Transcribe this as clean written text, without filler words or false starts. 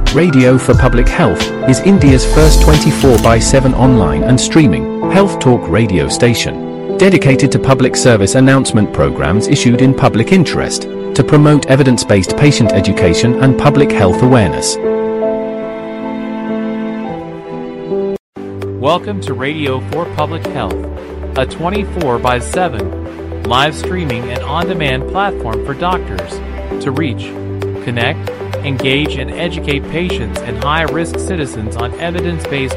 Radio for Public Health is India's first 24/7 online and streaming health talk radio station, dedicated to public service announcement programs issued in public interest to promote evidence-based patient education and public health awareness. Welcome to Radio for Public Health, a 24/7 live streaming and on-demand platform for doctors to reach, connect, engage, and educate patients and high-risk citizens on evidence-based